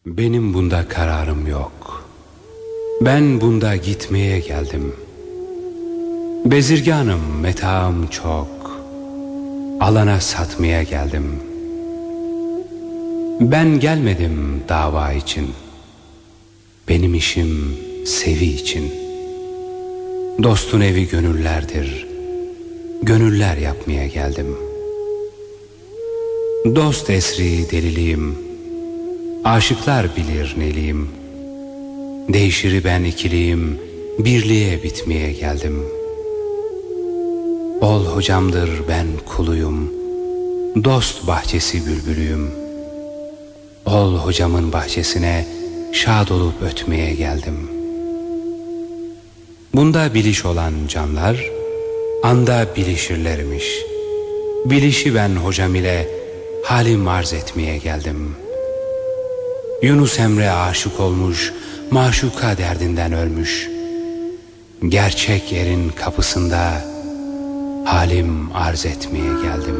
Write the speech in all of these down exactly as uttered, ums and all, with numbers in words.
Benim bunda kararım yok. Ben bunda gitmeye geldim. Bezirganım, metaım çok. Alana satmaya geldim. Ben gelmedim dava için. Benim işim sevi için. Dostun evi gönüllerdir. Gönüller yapmaya geldim. Dost esri deliliğim. Aşıklar bilir neliyim. Değişiri ben ikiliyim. Birliğe bitmeye geldim. Ol hocamdır ben kuluyum. Dost bahçesi bülbülüyüm. Ol hocamın bahçesine şad olup ötmeye geldim. Bunda biliş olan canlar anda bilişirlermiş. Bilişi ben hocam ile halim arz etmeye geldim. Yunus Emre aşık olmuş, maşuka derdinden ölmüş. Gerçek erin kapısında halim arz etmeye geldim.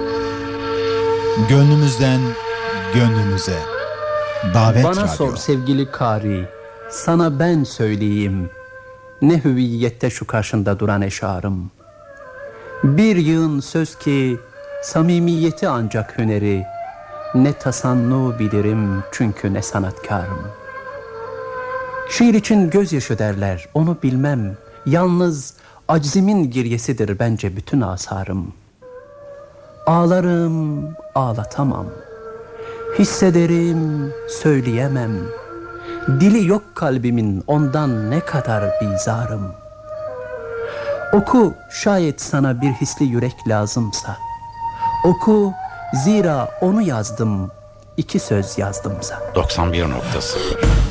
Gönlümüzden gönlümüze. Davet Bana Radyo. sor sevgili Kari, sana ben söyleyeyim. Ne hüviyette şu karşında duran eşarım. Bir yığın söz ki samimiyeti ancak hüneri. Ne tasannu bilirim çünkü ne sanatkarım. Şiir için gözyaşı derler, onu bilmem. Yalnız aczimin giryesidir bence bütün asarım. Ağlarım, ağlatamam. Hissederim, söyleyemem. Dili yok kalbimin, ondan ne kadar bizarım. Oku, şayet sana bir hisli yürek lazımsa. Oku, zira onu yazdım, iki söz yazdımsa. doksan bir nokta sıfır